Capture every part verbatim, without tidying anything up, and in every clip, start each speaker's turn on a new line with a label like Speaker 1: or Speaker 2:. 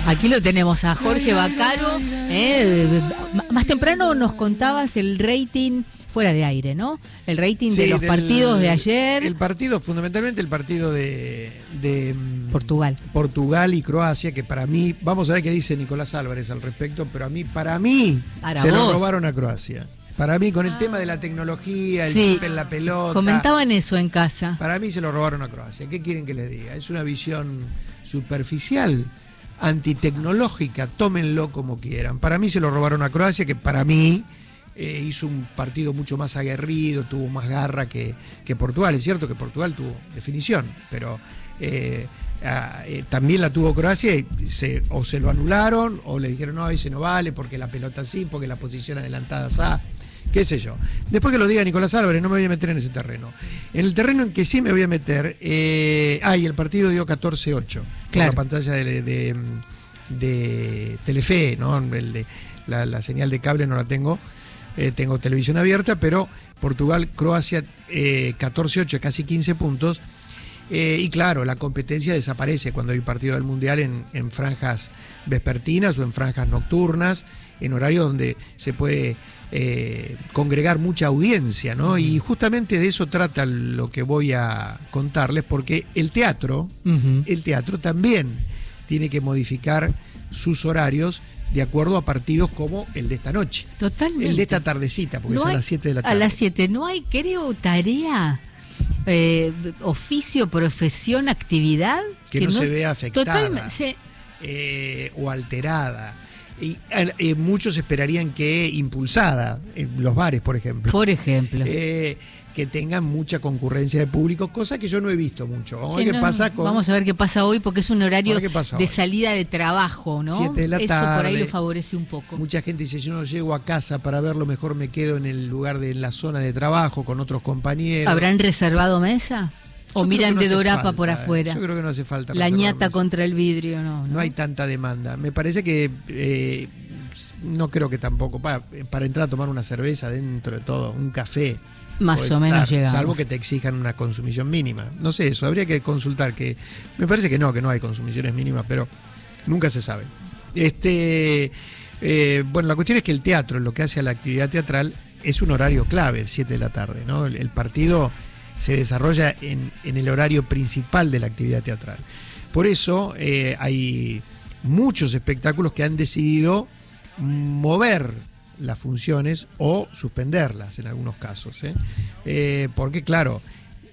Speaker 1: Aquí lo tenemos a Jorge Vaccaro. Eh, más temprano nos contabas el rating fuera de aire, ¿no? El rating sí, de los del, partidos de ayer.
Speaker 2: El partido, fundamentalmente el partido de, de
Speaker 1: Portugal.
Speaker 2: Portugal y Croacia, que para mí, vamos a ver qué dice Nicolás Álvarez al respecto, pero a mí, para mí, para se vos. lo robaron a Croacia. Para mí, con el ah. tema de la tecnología, el sí. chip en la pelota.
Speaker 1: Comentaban eso en casa.
Speaker 2: Para mí se lo robaron a Croacia. ¿Qué quieren que les diga? Es una visión superficial, antitecnológica, tómenlo como quieran. Para mí se lo robaron a Croacia, que para mí eh, hizo un partido mucho más aguerrido, tuvo más garra que, que Portugal. Es cierto que Portugal tuvo definición, pero eh, eh, también la tuvo Croacia y se, o se lo anularon o le dijeron no, ese no vale porque la pelota sí, porque la posición adelantada sí. Qué sé yo. Después que lo diga Nicolás Álvarez, no me voy a meter en ese terreno. En el terreno en que sí me voy a meter, eh, ah, y el partido dio catorce ocho. Claro. Por la pantalla de, de, de Telefe, ¿no? El de, la, la señal de cable no la tengo, eh, tengo televisión abierta, pero Portugal-Croacia eh, catorce ocho, casi quince puntos. Eh, y claro, la competencia desaparece cuando hay un partido del Mundial en, en franjas vespertinas o en franjas nocturnas, en horarios donde se puede eh, congregar mucha audiencia, ¿no? Y justamente de eso trata lo que voy a contarles, porque el teatro, uh-huh. el teatro también tiene que modificar sus horarios de acuerdo a partidos como el de esta noche.
Speaker 1: Totalmente.
Speaker 2: El de esta tardecita, porque
Speaker 1: no
Speaker 2: son
Speaker 1: hay,
Speaker 2: las siete de la tarde.
Speaker 1: A las siete, no hay, creo, tarea... Eh, oficio, profesión, actividad
Speaker 2: que, que no, no se vea afectada
Speaker 1: sí.
Speaker 2: eh, o alterada. Y eh, muchos esperarían que impulsada, en los bares, por ejemplo.
Speaker 1: Por ejemplo.
Speaker 2: Eh, que tengan mucha concurrencia de público, cosa que yo no he visto mucho. Vamos,
Speaker 1: sí,
Speaker 2: a, ver
Speaker 1: no,
Speaker 2: qué pasa con...
Speaker 1: Vamos a ver qué pasa hoy, porque es un horario de
Speaker 2: hoy.
Speaker 1: salida de trabajo, ¿no?
Speaker 2: Siete de la
Speaker 1: Eso
Speaker 2: tarde,
Speaker 1: por ahí lo favorece un poco.
Speaker 2: Mucha gente dice, yo no llego a casa para verlo, mejor me quedo en el lugar de la zona de trabajo con otros compañeros.
Speaker 1: ¿Habrán reservado mesa? ¿O
Speaker 2: yo
Speaker 1: miran
Speaker 2: no
Speaker 1: de dorapa
Speaker 2: falta,
Speaker 1: por afuera?
Speaker 2: Yo creo que no hace falta.
Speaker 1: La ñata mesa. Contra el vidrio, no, no.
Speaker 2: No hay tanta demanda. Me parece que... Eh, no creo que tampoco. Para, para entrar a tomar una cerveza dentro de todo, un café...
Speaker 1: Más o menos llegamos.
Speaker 2: Salvo que te exijan una consumición mínima. No sé eso, habría que consultar. Que me parece que no, que no hay consumiciones mínimas, pero nunca se sabe. Este, eh, bueno, la cuestión es que el teatro, lo que hace a la actividad teatral, es un horario clave, siete de la tarde, ¿no? El, el partido se desarrolla en, en el horario principal de la actividad teatral. Por eso eh, hay muchos espectáculos que han decidido mover las funciones o suspenderlas en algunos casos, ¿eh? Eh, porque claro,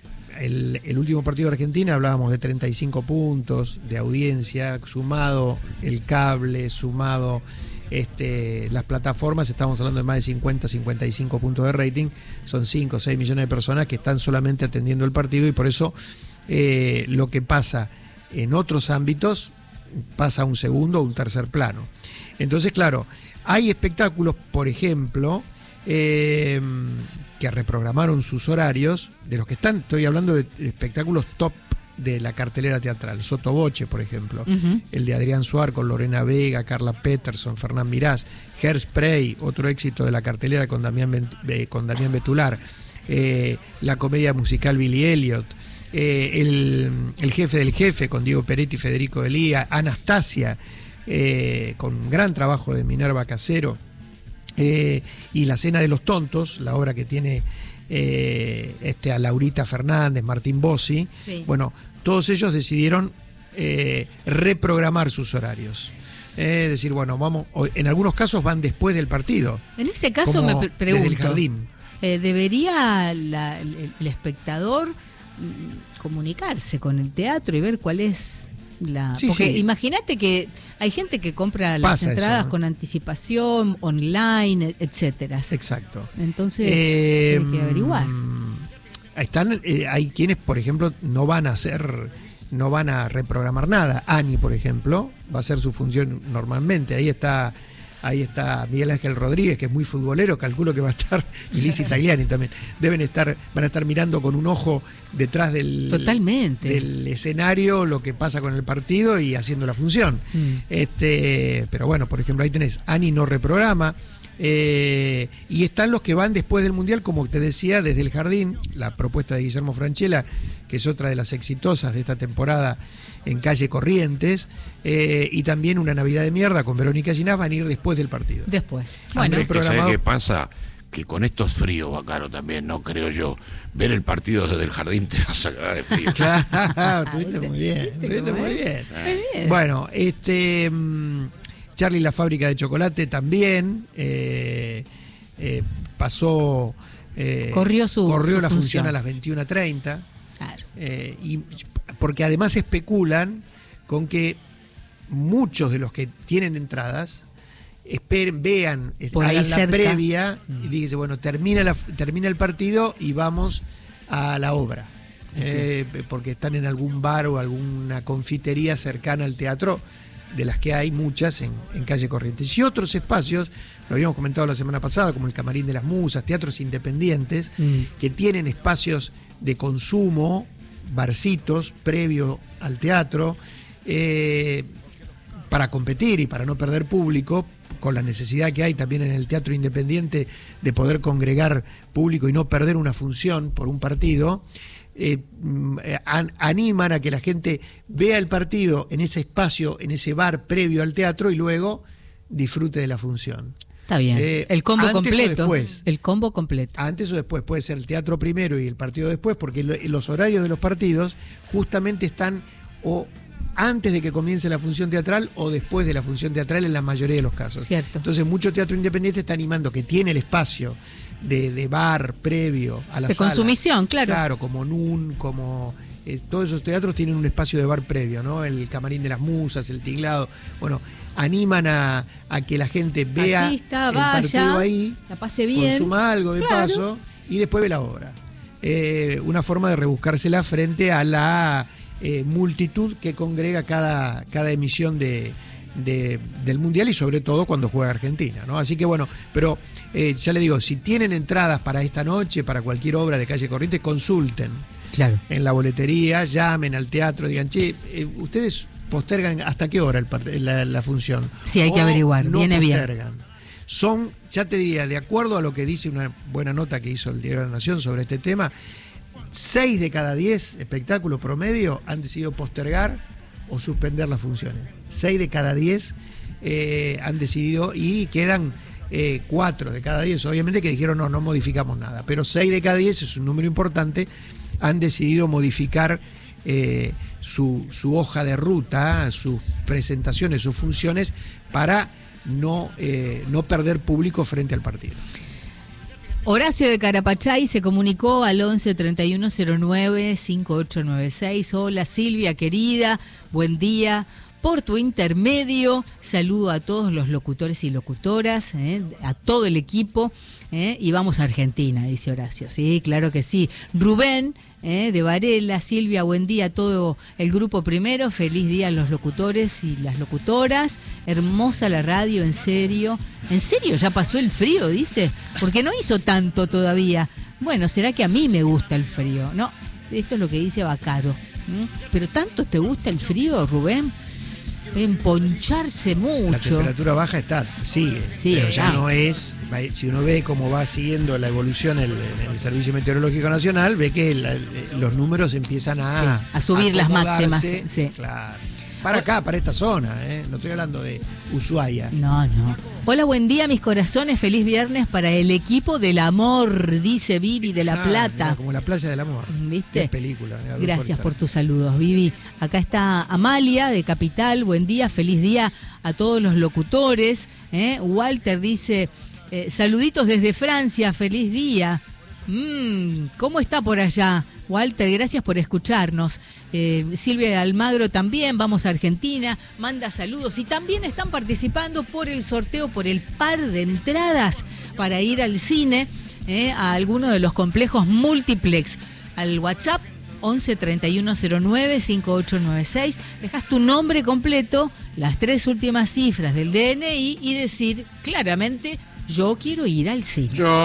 Speaker 2: el, el último partido de Argentina hablábamos de treinta y cinco puntos de audiencia, sumado el cable, sumado este, las plataformas, estamos hablando de más de cincuenta, cincuenta y cinco puntos de rating, son cinco o seis millones de personas que están solamente atendiendo el partido y por eso eh, lo que pasa en otros ámbitos pasa a un segundo o un tercer plano. Entonces, claro, hay espectáculos, por ejemplo, eh, que reprogramaron sus horarios, de los que están, estoy hablando de espectáculos top de la cartelera teatral. Sotoboche, por ejemplo, uh-huh. el de Adrián Suar con Lorena Vega, Carla Peterson, Fernán Mirás, Hairspray, otro éxito de la cartelera con Damián, con Damián Betular, eh, la comedia musical Billy Elliot, eh, el, el jefe del jefe con Diego Peretti y Federico Delía, Anastasia, Eh, con un gran trabajo de Minerva Casero, eh, y La Cena de los Tontos, la obra que tiene eh, este, a Laurita Fernández, Martín Bossi. Sí. Bueno, todos ellos decidieron eh, reprogramar sus horarios. Eh, es decir, bueno, vamos, en algunos casos van después del partido.
Speaker 1: En ese caso me pre- pregunto,
Speaker 2: desde el jardín.
Speaker 1: Eh, ¿Debería la, el, el espectador comunicarse con el teatro y ver cuál es la...
Speaker 2: Sí,
Speaker 1: porque
Speaker 2: sí.
Speaker 1: Imagínate que hay gente que compra las
Speaker 2: Pasa
Speaker 1: entradas
Speaker 2: eso, ¿no?
Speaker 1: con anticipación, online, etcétera.
Speaker 2: Exacto.
Speaker 1: Entonces,
Speaker 2: eh,
Speaker 1: hay que averiguar.
Speaker 2: Están, eh, hay quienes, por ejemplo, no van a hacer, no van a reprogramar nada. Ani, por ejemplo, va a hacer su función normalmente. Ahí está... Ahí está Miguel Ángel Rodríguez, que es muy futbolero, calculo que va a estar, y Lizzy Tagliani también, deben estar, van a estar mirando con un ojo detrás del,
Speaker 1: Totalmente.
Speaker 2: del escenario lo que pasa con el partido y haciendo la función. Mm. Este, pero bueno, por ejemplo, ahí tenés, Ani no reprograma, Eh, y están los que van después del Mundial, como te decía, desde el Jardín, la propuesta de Guillermo Francella, que es otra de las exitosas de esta temporada en Calle Corrientes, eh, y también Una Navidad de Mierda con Verónica Ginás van a ir después del partido.
Speaker 1: Después.
Speaker 3: Bueno, es que ¿sabés qué pasa? Que con estos fríos, Bacaro, también, no creo yo, ver el partido desde el Jardín te va a sacar de frío.
Speaker 2: Claro, estuviste muy bien, estuviste muy bien. bien. Bueno, este Charlie la Fábrica de Chocolate también eh, eh, pasó, eh,
Speaker 1: corrió, su,
Speaker 2: corrió
Speaker 1: su
Speaker 2: la
Speaker 1: función.
Speaker 2: función a las veintiuna treinta.
Speaker 1: Claro.
Speaker 2: Eh, y porque además especulan con que muchos de los que tienen entradas esperen, vean,
Speaker 1: por
Speaker 2: hagan
Speaker 1: ahí
Speaker 2: la
Speaker 1: cerca.
Speaker 2: previa
Speaker 1: mm.
Speaker 2: y dice, bueno, termina, la, termina el partido y vamos a la obra. Eh, porque están en algún bar o alguna confitería cercana al teatro, de las que hay muchas en, en Calle Corrientes. Y otros espacios, lo habíamos comentado la semana pasada, como el Camarín de las Musas, teatros independientes, mm. que tienen espacios de consumo, barcitos, previo al teatro, eh, para competir y para no perder público, con la necesidad que hay también en el teatro independiente de poder congregar público y no perder una función por un partido. Eh, an, animan a que la gente vea el partido en ese espacio, en ese bar previo al teatro y luego disfrute de la función.
Speaker 1: Está bien. Eh, el combo completo.
Speaker 2: Después,
Speaker 1: el combo completo.
Speaker 2: Antes o después, puede ser el teatro primero y el partido después, porque lo, los horarios de los partidos justamente están o antes de que comience la función teatral o después de la función teatral en la mayoría de los casos.
Speaker 1: Cierto.
Speaker 2: Entonces, mucho teatro independiente está animando, que tiene el espacio de, de bar previo a la
Speaker 1: de
Speaker 2: sala.
Speaker 1: Consumición, claro.
Speaker 2: Claro, como N U N, como... Eh, todos esos teatros tienen un espacio de bar previo, ¿no? El Camarín de las Musas, el Tinglado. Bueno, animan a, a que la gente vea
Speaker 1: Asista,
Speaker 2: el
Speaker 1: vaya,
Speaker 2: partido ahí,
Speaker 1: la pase bien,
Speaker 2: consuma algo de
Speaker 1: claro.
Speaker 2: paso y después ve la obra. Eh, una forma de rebuscársela frente a la eh, multitud que congrega cada, cada emisión de, de, del Mundial y sobre todo cuando juega Argentina, ¿no? Así que bueno, pero eh, ya le digo, si tienen entradas para esta noche, para cualquier obra de Calle Corrientes, consulten.
Speaker 1: Claro.
Speaker 2: En la boletería, llamen al teatro, digan, che, eh, ustedes postergan hasta qué hora el, la, la función.
Speaker 1: Sí, hay que averiguar,
Speaker 2: no
Speaker 1: viene
Speaker 2: postergan.
Speaker 1: bien.
Speaker 2: Son, ya te diría, de acuerdo a lo que dice una buena nota que hizo el Diario de la Nación sobre este tema, seis de cada diez espectáculos promedio han decidido postergar o suspender las funciones. Seis de cada diez eh, han decidido y quedan eh, cuatro de cada diez, obviamente, que dijeron no, no modificamos nada, pero seis de cada diez es un número importante, han decidido modificar eh, su, su hoja de ruta, sus presentaciones, sus funciones, para no, eh, no perder público frente al partido.
Speaker 1: Horacio de Carapachay se comunicó al once treinta y uno cero nueve cincuenta y ocho noventa y seis. Hola Silvia, querida, buen día. Por tu intermedio, saludo a todos los locutores y locutoras, eh, a todo el equipo, eh, y vamos a Argentina, dice Horacio. Sí, claro que sí. Rubén, eh, de Varela, Silvia, buen día a todo el grupo primero, feliz día a los locutores y las locutoras, hermosa la radio, en serio. ¿En serio ya pasó el frío, dice? Porque no hizo tanto todavía. Bueno, ¿será que a mí me gusta el frío? No, esto es lo que dice Bacaro. ¿Mm? ¿Pero tanto te gusta el frío, Rubén? Emponcharse mucho.
Speaker 2: La temperatura baja está, sigue,
Speaker 1: sí,
Speaker 2: pero ya
Speaker 1: ah.
Speaker 2: no es, si uno ve cómo va siguiendo la evolución en el, en el Servicio Meteorológico Nacional, ve que la, los números empiezan a,
Speaker 1: sí, a subir las máximas. Sí.
Speaker 2: Claro. Para acá, para esta zona, ¿eh? No estoy hablando de Ushuaia.
Speaker 1: No, no. Hola, buen día, mis corazones. Feliz viernes para el equipo del amor, dice Vivi de La ah, Plata.
Speaker 2: Mirá, como La Playa del Amor.
Speaker 1: ¿Viste?
Speaker 2: Qué película. Mirá,
Speaker 1: gracias por tus saludos, Vivi. Acá está Amalia de Capital. Buen día, feliz día a todos los locutores. ¿eh? Walter dice, eh, saluditos desde Francia, feliz día. Mm, ¿Cómo está por allá? Walter, gracias por escucharnos. Eh, Silvia de Almagro también, vamos a Argentina, manda saludos y también están participando por el sorteo, por el par de entradas para ir al cine, eh, a alguno de los complejos multiplex. Al WhatsApp once treinta y uno cero nueve cincuenta y ocho noventa y seis, dejas tu nombre completo, las tres últimas cifras del D N I y decir claramente, yo quiero ir al cine.
Speaker 3: Yo